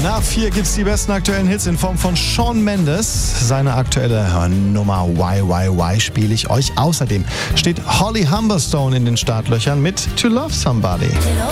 Nach 4 gibt's die besten aktuellen Hits in Form von Shawn Mendes. Seine aktuelle Nummer Why spiele ich euch. Außerdem steht Holly Humberstone in den Startlöchern mit To Love Somebody.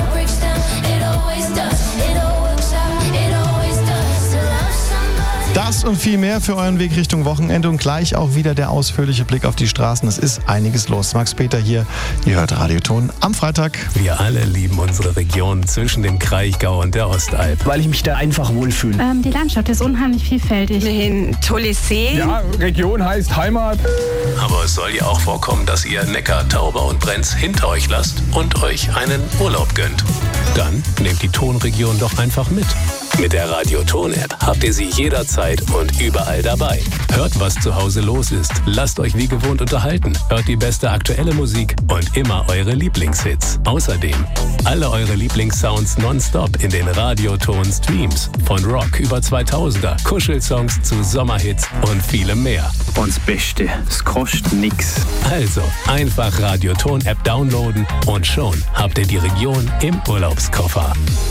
Das und viel mehr für euren Weg Richtung Wochenende und gleich auch wieder der ausführliche Blick auf die Straßen. Es ist einiges los. Max Peter hier, ihr hört Radioton am Freitag. Wir alle lieben unsere Region zwischen dem Kraichgau und der Ostalb. Weil ich mich da einfach wohlfühle. Die Landschaft ist unheimlich vielfältig. Ein tolles See. Ja, Region heißt Heimat. Aber es soll ja auch vorkommen, dass ihr Neckar, Tauber und Brenz hinter euch lasst und euch einen Urlaub gönnt. Dann nehmt die Tonregion doch einfach mit. Mit der Radioton-App habt ihr sie jederzeit und überall dabei. Hört, was zu Hause los ist. Lasst euch wie gewohnt unterhalten. Hört die beste aktuelle Musik und immer eure Lieblingshits. Außerdem alle eure Lieblingssounds nonstop in den Radioton-Streams. Von Rock über 2000er, Kuschelsongs zu Sommerhits und vielem mehr. Und das Beste, es kostet nix. Also einfach Radioton-App downloaden und schon habt ihr die Region im Urlaubskoffer.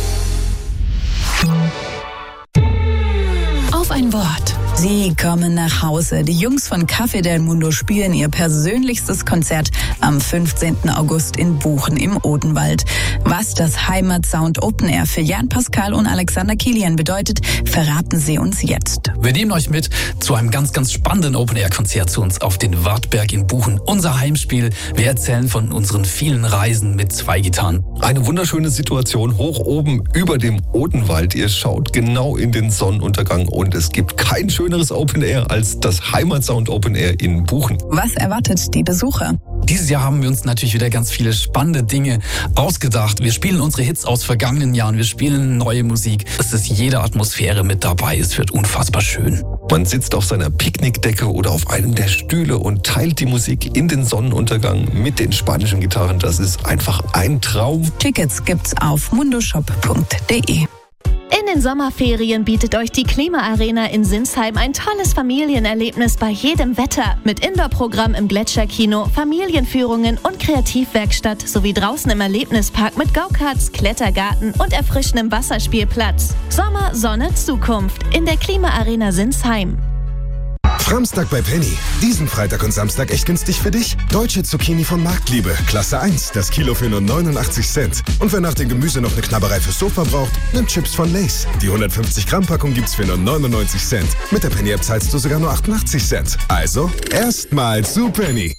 Auf ein Wort. Sie kommen nach Hause. Die Jungs von Café del Mundo spielen ihr persönlichstes Konzert am 15. August in Buchen im Odenwald. Was das Heimatsound Open Air für Jan Pascal und Alexander Kilian bedeutet, verraten sie uns jetzt. Wir nehmen euch mit zu einem ganz, ganz spannenden Open Air Konzert zu uns auf den Wartberg in Buchen. Unser Heimspiel. Wir erzählen von unseren vielen Reisen mit 2 Gitarren. Eine wunderschöne Situation hoch oben über dem Odenwald. Ihr schaut genau in den Sonnenuntergang und es gibt kein schöneres Open Air als das Heimatsound Open Air in Buchen. Was erwartet die Besucher? Dieses Jahr haben wir uns natürlich wieder ganz viele spannende Dinge ausgedacht. Wir spielen unsere Hits aus vergangenen Jahren, wir spielen neue Musik. Es ist jede Atmosphäre mit dabei, es wird unfassbar schön. Man sitzt auf seiner Picknickdecke oder auf einem der Stühle und teilt die Musik in den Sonnenuntergang mit den spanischen Gitarren. Das ist einfach ein Traum. Tickets gibt's auf mundoshop.de. In den Sommerferien bietet euch die Klima-Arena in Sinsheim ein tolles Familienerlebnis bei jedem Wetter. Mit Indoor-Programm im Gletscherkino, Familienführungen und Kreativwerkstatt sowie draußen im Erlebnispark mit Go-Karts, Klettergarten und erfrischendem Wasserspielplatz. Sommer, Sonne, Zukunft in der Klima-Arena Sinsheim. Framstag bei Penny. Diesen Freitag und Samstag echt günstig für dich. Deutsche Zucchini von Marktliebe. Klasse 1. Das Kilo für nur 89 Cent. Und wer nach dem Gemüse noch eine Knabberei fürs Sofa braucht, nimmt Chips von Lay's. Die 150 Gramm Packung gibt's für nur 99 Cent. Mit der Penny-App zahlst du sogar nur 88 Cent. Also, erstmal zu Penny.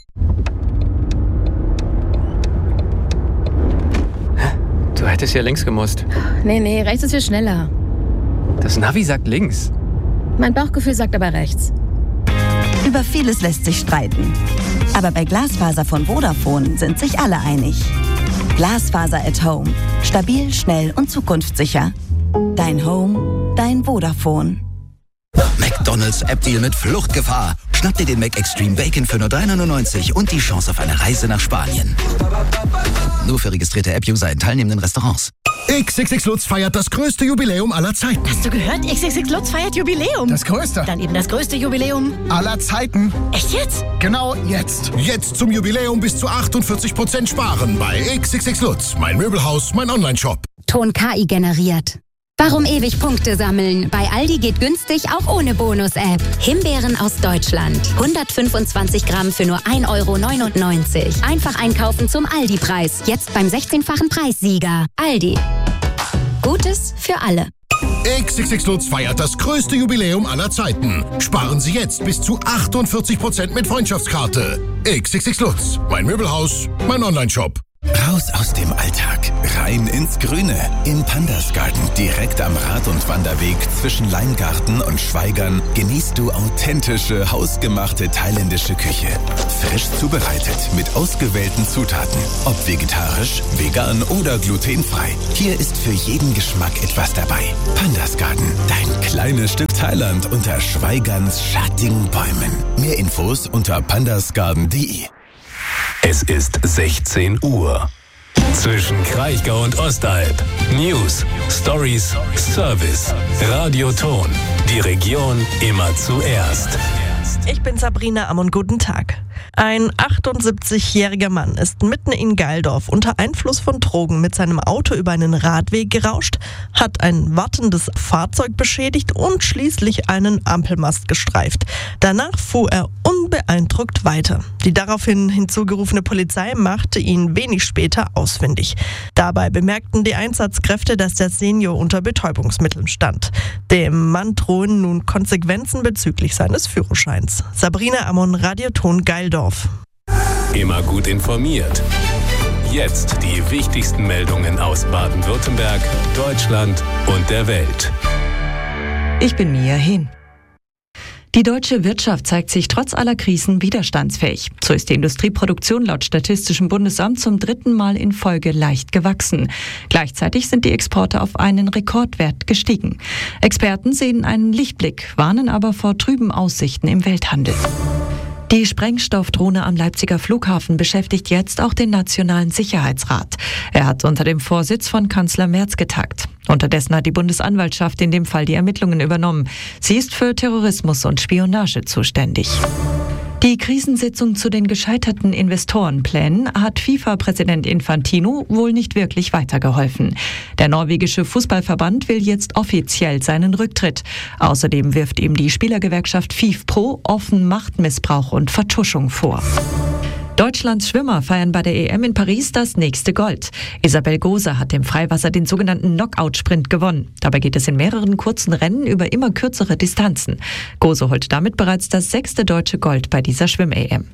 Du hättest ja links gemusst. Nee, rechts ist viel schneller. Das Navi sagt links. Mein Bauchgefühl sagt aber rechts. Über vieles lässt sich streiten. Aber bei Glasfaser von Vodafone sind sich alle einig. Glasfaser at Home. Stabil, schnell und zukunftssicher. Dein Home, dein Vodafone. McDonald's App-Deal mit Fluchtgefahr. Schnapp dir den Mac Extreme Bacon für nur 3,99 und die Chance auf eine Reise nach Spanien. Nur für registrierte App-User in teilnehmenden Restaurants. XXX Lutz feiert das größte Jubiläum aller Zeiten. Hast du gehört? XXX Lutz feiert Jubiläum. Das größte. Dann eben das größte Jubiläum aller Zeiten. Echt jetzt? Genau jetzt. Jetzt zum Jubiläum bis zu 48% sparen bei XXX Lutz. Mein Möbelhaus, mein Online-Shop. Ton KI generiert. Warum ewig Punkte sammeln? Bei Aldi geht günstig auch ohne Bonus-App. Himbeeren aus Deutschland. 125 Gramm für nur 1,99 €. Einfach einkaufen zum Aldi-Preis. Jetzt beim 16-fachen Preissieger. Aldi. Gutes für alle. XXX Lutz feiert das größte Jubiläum aller Zeiten. Sparen Sie jetzt bis zu 48% mit Freundschaftskarte. XXX Lutz. Mein Möbelhaus, mein Online-Shop. Raus aus dem Alltag, rein ins Grüne. Im Pandas Garten, direkt am Rad- und Wanderweg zwischen Leingarten und Schweigern, genießt du authentische, hausgemachte thailändische Küche. Frisch zubereitet, mit ausgewählten Zutaten. Ob vegetarisch, vegan oder glutenfrei. Hier ist für jeden Geschmack etwas dabei. Pandas Garten, dein kleines Stück Thailand unter Schweigerns schattigen Bäumen. Mehr Infos unter pandasgarden.de. Es ist 16 Uhr. Zwischen Kraichgau und Ostalb. News, Stories, Service. Radioton. Die Region immer zuerst. Ich bin Sabrina Ammon, guten Tag. Ein 78-jähriger Mann ist mitten in Geildorf unter Einfluss von Drogen mit seinem Auto über einen Radweg gerauscht, hat ein wartendes Fahrzeug beschädigt und schließlich einen Ampelmast gestreift. Danach fuhr er unbeeindruckt weiter. Die daraufhin hinzugerufene Polizei machte ihn wenig später ausfindig. Dabei bemerkten die Einsatzkräfte, dass der Senior unter Betäubungsmitteln stand. Dem Mann drohen nun Konsequenzen bezüglich seines Führerscheins. Sabrina Ammon, Radioton Geildorf. Immer gut informiert. Jetzt die wichtigsten Meldungen aus Baden-Württemberg, Deutschland und der Welt. Ich bin Mia Hin. Die deutsche Wirtschaft zeigt sich trotz aller Krisen widerstandsfähig. So ist die Industrieproduktion laut Statistischem Bundesamt zum 3. Mal in Folge leicht gewachsen. Gleichzeitig sind die Exporte auf einen Rekordwert gestiegen. Experten sehen einen Lichtblick, warnen aber vor trüben Aussichten im Welthandel. Die Sprengstoffdrohne am Leipziger Flughafen beschäftigt jetzt auch den Nationalen Sicherheitsrat. Er hat unter dem Vorsitz von Kanzler Merz getagt. Unterdessen hat die Bundesanwaltschaft in dem Fall die Ermittlungen übernommen. Sie ist für Terrorismus und Spionage zuständig. Die Krisensitzung zu den gescheiterten Investorenplänen hat FIFA-Präsident Infantino wohl nicht wirklich weitergeholfen. Der norwegische Fußballverband will jetzt offiziell seinen Rücktritt. Außerdem wirft ihm die Spielergewerkschaft FIFPro offen Machtmissbrauch und Vertuschung vor. Deutschlands Schwimmer feiern bei der EM in Paris das nächste Gold. Isabel Gose hat im Freiwasser den sogenannten Knockout-Sprint gewonnen. Dabei geht es in mehreren kurzen Rennen über immer kürzere Distanzen. Gose holt damit bereits das 6. deutsche Gold bei dieser Schwimm-EM.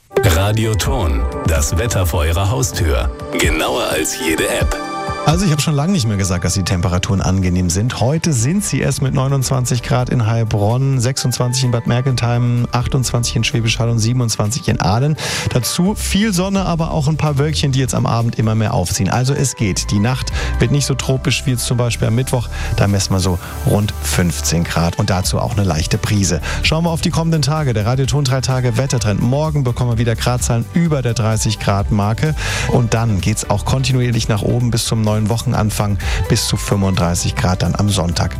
Radioton, das Wetter vor Ihrer Haustür. Genauer als jede App. Also ich habe schon lange nicht mehr gesagt, dass die Temperaturen angenehm sind. Heute sind sie es mit 29 Grad in Heilbronn, 26 in Bad Mergentheim, 28 in Schwäbisch Hall und 27 in Aalen. Dazu viel Sonne, aber auch ein paar Wölkchen, die jetzt am Abend immer mehr aufziehen. Also es geht. Die Nacht wird nicht so tropisch wie jetzt zum Beispiel am Mittwoch. Da messen wir so rund 15 Grad und dazu auch eine leichte Brise. Schauen wir auf die kommenden Tage. Der Radioton 3 Tage Wettertrend. Morgen bekommen wir wieder Gradzahlen über der 30 Grad Marke. Und dann geht es auch kontinuierlich nach oben bis zum neuen Wochenanfang bis zu 35 Grad dann am Sonntag.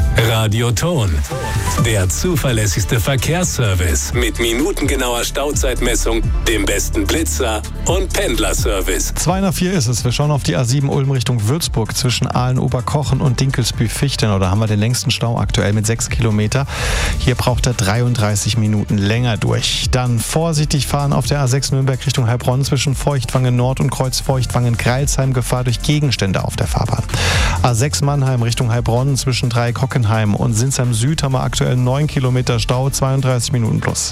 Radioton, der zuverlässigste Verkehrsservice mit minutengenauer Stauzeitmessung, dem besten Blitzer und Pendlerservice. 2 nach 4 ist es. Wir schauen auf die A7 Ulm Richtung Würzburg zwischen Aalen-Oberkochen und Dinkelsbühl-Fichtenau. Da haben wir den längsten Stau aktuell mit 6 Kilometer. Hier braucht er 33 Minuten länger durch. Dann vorsichtig fahren auf der A6 Nürnberg Richtung Heilbronn zwischen Feuchtwangen Nord und Kreuz Feuchtwangen-Greilsheim. Gefahr durch Gegenstände auf der Fahrbahn. A6 Mannheim Richtung Heilbronn zwischen Dreieck-Hockenheim und Sinsheim Süd haben wir aktuell 9 Kilometer Stau, 32 Minuten plus.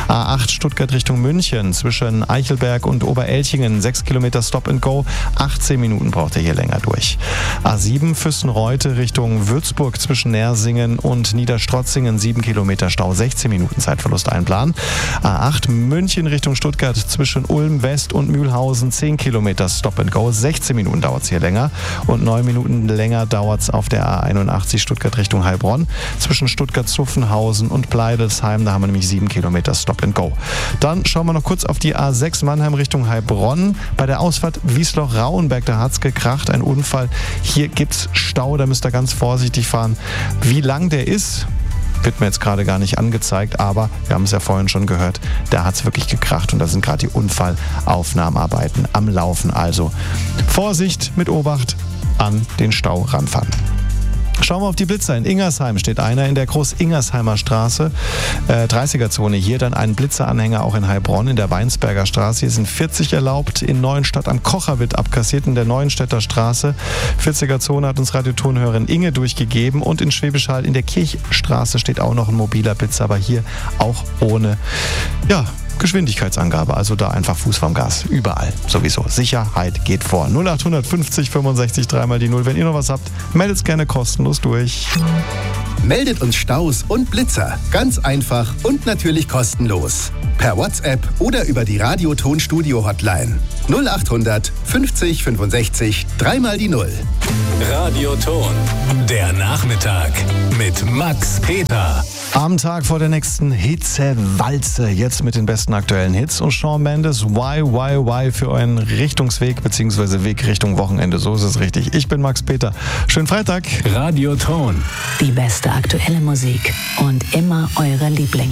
A8 Stuttgart Richtung München zwischen Eichelberg und Oberelchingen 6 Kilometer Stop and Go, 18 Minuten braucht er hier länger durch. A7 Füssen-Reute Richtung Würzburg zwischen Nersingen und Niederstrotzingen 7 Kilometer Stau, 16 Minuten Zeitverlust einplanen. A8 München Richtung Stuttgart zwischen Ulm West und Mühlhausen 10 Kilometer Stop and Go, 16 Minuten dauert es hier länger und 9 Minuten länger dauert es auf der A81 Stuttgart Richtung Heilbronn zwischen Stuttgart-Zuffenhausen und Bleidelsheim. Da haben wir nämlich 7 Kilometer Stop and Go. Dann schauen wir noch kurz auf die A6 Mannheim Richtung Heilbronn. Bei der Ausfahrt Wiesloch-Rauenberg, da hat es gekracht, ein Unfall. Hier gibt es Stau, da müsst ihr ganz vorsichtig fahren. Wie lang der ist, wird mir jetzt gerade gar nicht angezeigt, aber wir haben es ja vorhin schon gehört, da hat es wirklich gekracht und da sind gerade die Unfallaufnahmearbeiten am Laufen. Also Vorsicht mit Obacht an den Stau ranfahren. Schauen wir auf die Blitzer. In Ingersheim steht einer in der Groß-Ingersheimer Straße, 30er-Zone. Hier dann ein Blitzeranhänger auch in Heilbronn in der Weinsberger Straße. Hier sind 40 erlaubt. In Neuenstadt am Kocher wird abkassiert in der Neuenstädter Straße. 40er-Zone hat uns Radiotonhörerin Inge durchgegeben. Und in Schwäbisch Hall in der Kirchstraße steht auch noch ein mobiler Blitzer, aber hier auch ohne, Geschwindigkeitsangabe, also da einfach Fuß vom Gas. Überall sowieso. Sicherheit geht vor. 0850 65 3 die 0. Wenn ihr noch was habt, meldet es gerne kostenlos durch. Meldet uns Staus und Blitzer. Ganz einfach und natürlich kostenlos. Per WhatsApp oder über die Radioton-Studio-Hotline. 0800 50 65 3 die 0. Radioton, der Nachmittag mit Max Peter. Am Tag vor der nächsten Hitzewalze, jetzt mit den besten aktuellen Hits und Shawn Mendes, Why für euren Richtungsweg bzw. Weg Richtung Wochenende. So ist es richtig. Ich bin Max Peter. Schönen Freitag. Radioton. Die beste aktuelle Musik und immer eure Lieblings.